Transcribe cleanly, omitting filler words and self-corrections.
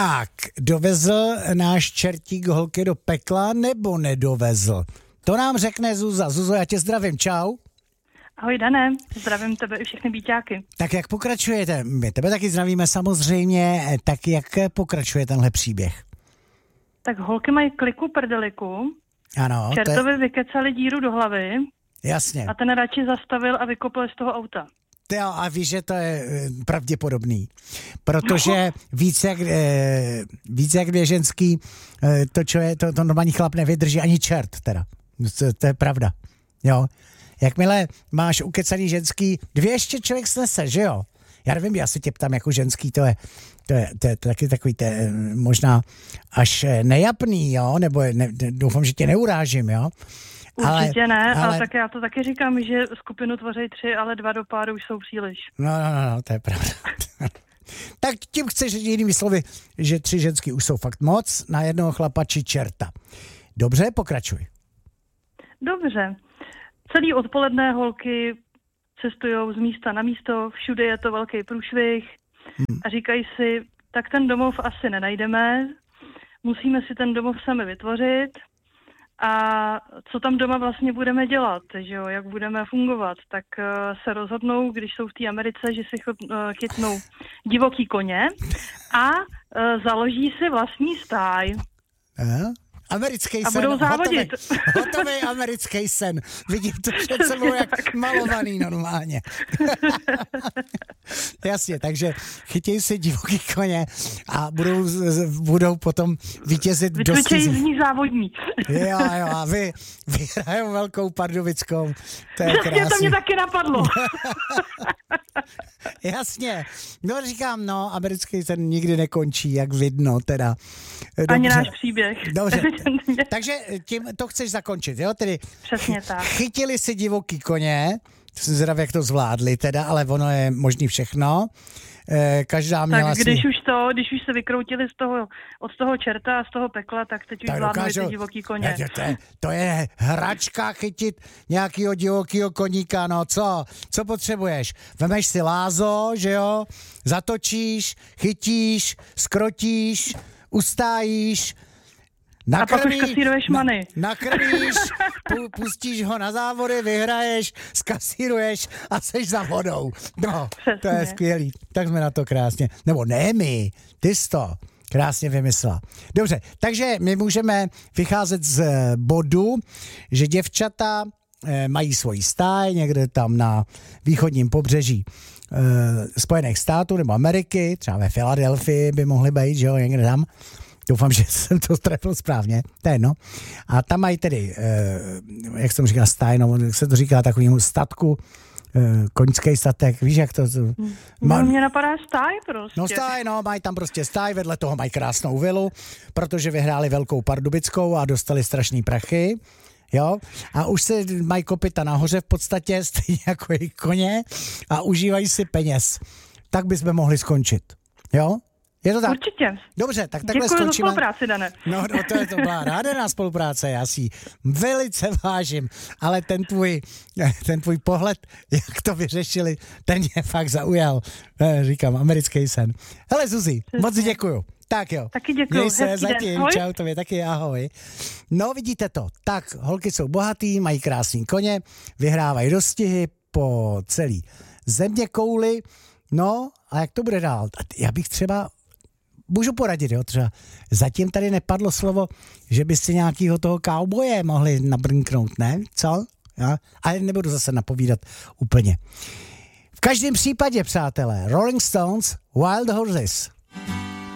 Tak, dovezl náš čertík holky do pekla nebo nedovezl? To nám řekne Zuza. Zuzo, já tě zdravím, čau. Ahoj Dané, zdravím tebe i všechny býťáky. Tak jak pokračujete? My tebe taky zdravíme samozřejmě, tak jak pokračuje tenhle příběh? Tak holky mají kliku prdeliku, Ano. čertovi vykecali díru do hlavy. Jasně. A ten radši zastavil a vykopl z toho auta. Jo, a víš, že to je pravděpodobný, protože víc jak běženský, to normální chlap nevydrží ani čert teda. To je pravda, jo. Jakmile máš ukecaný ženský, 2 ještě člověk snese, že jo? Já nevím, já se tě ptám jako ženský, to je taky takový, možná až nejapný, jo? Nebo doufám, že tě neurážím, jo? Určitě ne, ale tak já to taky říkám, že skupinu tvoří 3, ale 2 do páru už jsou příliš. No, to je pravda. Tak tím chceš jinými slovy, že 3 ženský už jsou fakt moc na jednoho chlapa či čerta. Dobře, pokračuj. Dobře. Celý odpoledne holky cestujou z místa na místo, všude je to velký průšvih a říkají si, tak ten domov asi nenajdeme, musíme si ten domov sami vytvořit a co tam doma vlastně budeme dělat, že jo, jak budeme fungovat, tak se rozhodnou, když jsou v té Americe, že si chytnou divoký koně a založí si vlastní stáj. Americký a sen. budou závodit. Hotový americký sen. Vidím to před sebou jak malovaný normálně. Jasně, takže chytějí si divoký koně a budou potom vítězit do vycvičejí z ní závodní. Jo, a vy vyhrajou Velkou Pardubickou. To je krásný. To mě taky napadlo. Jasně. No říkám, americký sen nikdy nekončí, jak vidno teda. Dobře. Ani náš příběh. Dobře. Takže tím to chceš zakončit, jo? Tedy přesně tak. Chytili si divoký koně, jsem zvědav, jak to zvládli teda, ale ono je možný všechno. Každá měla tak když už se vykroutili od toho čerta a z toho pekla, tak teď už zvládli ty divoký koně. To je hračka chytit nějakýho divokýho koníka, no co potřebuješ? Vemeš si lázo, že jo? Zatočíš, chytíš, skrotíš, ustájíš, a pak už kasíruješ many. Nakrmíš, pustíš ho na závody, vyhraješ, skasíruješ a seš za vodou. No, přesně. To je skvělý. Tak jsme na to krásně. Nebo ne my, ty jsi to krásně vymyslela. Dobře, takže my můžeme vycházet z bodu, že děvčata mají svoji stáj někde tam na východním pobřeží Spojených států nebo Ameriky, třeba ve Filadelfii by mohly být, že jo, někde tam. Doufám, že jsem to trefil správně. To je jedno. A tam mají tedy, jak jsem říkal, stáj, jak se to říká, takovýmu statku, koňský statek, víš, jak to... Mě napadá stáj prostě. No stáj, mají tam prostě stáj, vedle toho mají krásnou vilu, protože vyhráli Velkou Pardubickou a dostali strašný prachy, jo, a už se mají kopyta nahoře v podstatě, stejně jako i koně a užívají si peněz. Tak bychom mohli skončit, jo? Je to tak? Určitě. Dobře, tak takhle děkuji skončíme. Děkuji za spolupráci, Dane. No, to byla nádherná spolupráce, já si ji velice vážím, ale ten tvůj pohled, jak to vyřešili, ten mě fakt zaujal. Říkám, americký sen. Hele, Zuzi, moc děkuju. Tak jo. Taky děkuju. Měj se zatím, čau, tobě taky ahoj. No, vidíte to. Tak, holky jsou bohatý, mají krásný koně, vyhrávají dostihy po celý zeměkouli. No, a jak to bude dál? Já bych třeba můžu poradit, jo, třeba zatím tady nepadlo slovo, že by si nějakýho toho kauboje mohli nabrnknout, ne? Co? Ja? Ale nebudu zase napovídat úplně. V každém případě, přátelé, Rolling Stones, Wild Horses.